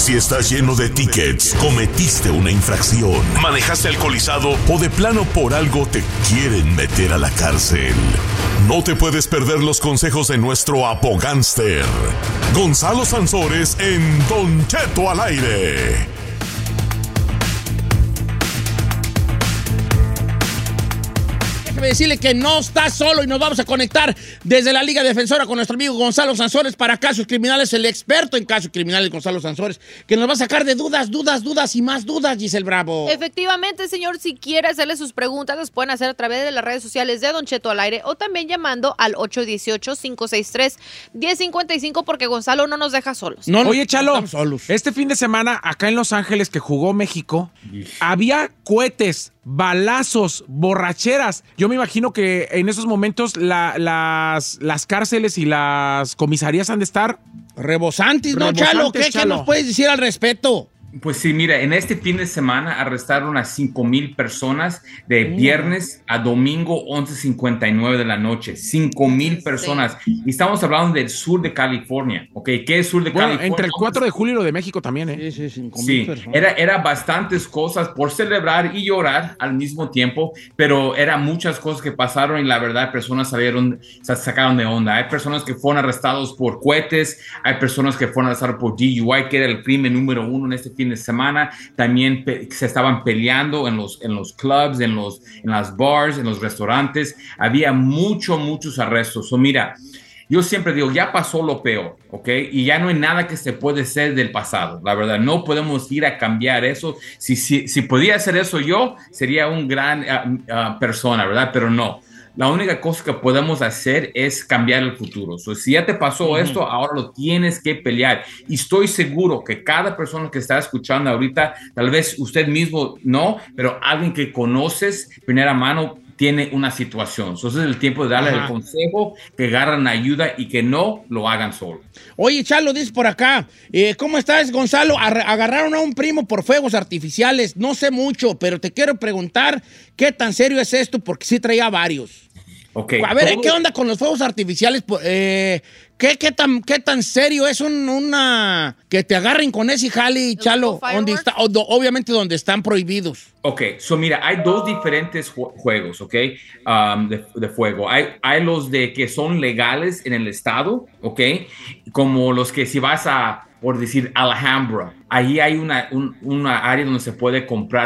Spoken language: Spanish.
Si estás lleno de tickets, cometiste una infracción, manejaste alcoholizado o de plano por algo te quieren meter a la cárcel. No te puedes perder los consejos de nuestro abogánster, Gonzalo Sansores, en Don Cheto al aire. Decirle que no está solo y nos vamos a conectar desde la Liga Defensora con nuestro amigo Gonzalo Sansores para casos criminales, el experto en casos criminales Gonzalo Sansores, que nos va a sacar de dudas y más dudas, Giselle Bravo. Efectivamente, señor, si quiere hacerle sus preguntas, las pueden hacer a través de las redes sociales de Don Cheto al aire o también llamando al 818-563-1055 porque Gonzalo no nos deja solos. No, oye, Chalo, este fin de semana acá en Los Ángeles que jugó México, había cohetes, balazos, borracheras. Yo me imagino que en esos momentos las cárceles y las comisarías han de estar rebosantes, ¿no, Chalo? ¿Qué nos puedes decir al respecto? Pues sí, mira, en este fin de semana arrestaron a 5,000 personas de viernes a domingo 11:59 de la noche. 5,000 personas. Y estamos hablando del sur de California, ¿ok? ¿Qué es sur de California? Entre el 4 de julio y lo de México también, ¿eh? Sí, 5,000 personas. Era bastantes cosas por celebrar y llorar al mismo tiempo, pero eran muchas cosas que pasaron y la verdad personas se sacaron de onda. Hay personas que fueron arrestados por cohetes, hay personas que fueron arrestados por DUI, que era el crimen número 1 en este fin de semana. También se estaban peleando en los clubs, en las bars, en los restaurantes. Había muchos arrestos. Mira, yo siempre digo, ya pasó lo peor, ¿ok? Y ya no hay nada que se puede hacer del pasado. La verdad, no podemos ir a cambiar eso. Si podía hacer eso yo, sería un gran persona, ¿verdad? Pero no. La única cosa que podemos hacer es cambiar el futuro. Si ya te pasó esto, ahora lo tienes que pelear. Y estoy seguro que cada persona que está escuchando ahorita, tal vez usted mismo no, pero alguien que conoces primera mano tiene una situación. Entonces es el tiempo de darle el consejo, que agarren ayuda y que no lo hagan solo. Oye, Chalo, dice por acá, ¿cómo estás, Gonzalo? Agarraron a un primo por fuegos artificiales. No sé mucho, pero te quiero preguntar qué tan serio es esto, porque sí traía varios. Okay. A ver, ¿qué onda con los fuegos artificiales? ¿Qué tan serio es una que te agarren con ese jale, Chalo? Obviamente donde están prohibidos. Ok, mira, hay dos diferentes juegos, ok, de fuego. Hay los de que son legales en el estado, ok, como los que si vas por decir, Alhambra, ahí hay una área donde se puede comprar